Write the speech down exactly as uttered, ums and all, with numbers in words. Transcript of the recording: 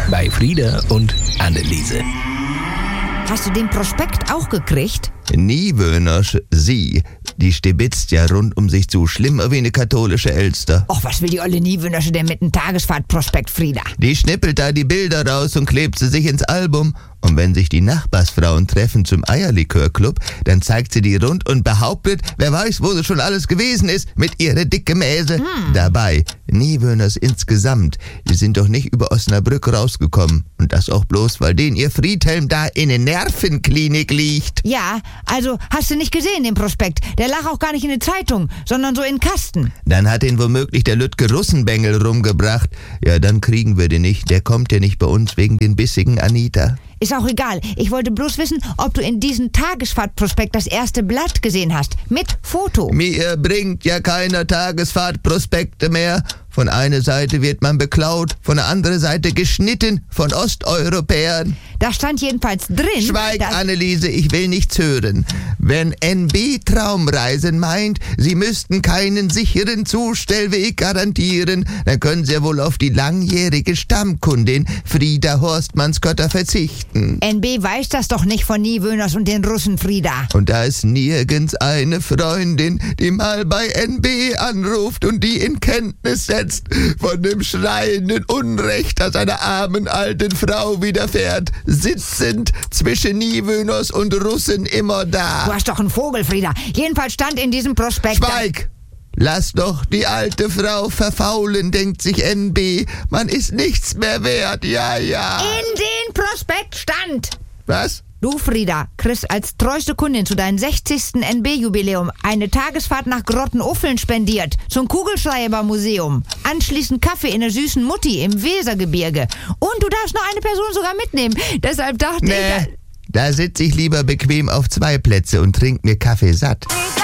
bei Frieda und Anneliese. Hast du den Prospekt auch gekriegt? Niewöhners, sie, die stibitzt ja rund um sich zu, schlimmer wie eine katholische Elster. Och, was will die olle Niewöhnersche denn mit einem Tagesfahrtprospekt, Frieda? Die schnippelt da die Bilder raus und klebt sie sich ins Album. Und wenn sich die Nachbarsfrauen treffen zum Eierlikörclub, dann zeigt sie die rund und behauptet, wer weiß, wo sie schon alles gewesen ist, mit ihrer dicke Mäse. Hm. Dabei, Niewöhners insgesamt, die sind doch nicht über Osnabrück rausgekommen. Und das auch bloß, weil denen ihr Friedhelm da in der Nervenklinik liegt. Ja, also hast du nicht gesehen, den Prospekt. Der lag auch gar nicht in der Zeitung, sondern so in Kasten. Dann hat ihn womöglich der Lütke Russenbengel rumgebracht. Ja, dann kriegen wir den nicht. Der kommt ja nicht bei uns wegen den bissigen Anita. Ist auch egal. Ich wollte bloß wissen, ob du in diesem Tagesfahrtprospekt das erste Blatt gesehen hast. Mit Foto. Mir bringt ja keiner Tagesfahrtprospekte mehr. Von einer Seite wird man beklaut, von der anderen Seite geschnitten von Osteuropäern. Da stand jedenfalls drin... Schweig, Anneliese, ich will nichts hören. Wenn N B Traumreisen meint, sie müssten keinen sicheren Zustellweg garantieren, dann können sie ja wohl auf die langjährige Stammkundin Frieda Horstmannskötter verzichten. N B weiß das doch nicht von Niewöhners und den Russen, Frieda. Und da ist nirgends eine Freundin, die mal bei N B anruft und die in Kenntnis setzt von dem schreienden Unrecht, das einer armen alten Frau widerfährt, sitzend zwischen Niewöhners und Russen immer da. Du hast doch einen Vogel, Frieda. Jedenfalls stand in diesem Prospekt... Schweig! Lass doch die alte Frau verfaulen, denkt sich N B. Man ist nichts mehr wert, ja, ja. In den Prospekt stand... Was? Du, Frieda, kriegst als treueste Kundin zu deinem sechzigsten N B-Jubiläum eine Tagesfahrt nach Grottenuffeln spendiert, zum Kugelschreiber-Museum. Anschließend Kaffee in der süßen Mutti im Wesergebirge. Und du darfst noch eine Person sogar mitnehmen. Deshalb dachte nee, ich... Da, da sitze ich lieber bequem auf zwei Plätze und trink mir Kaffee satt.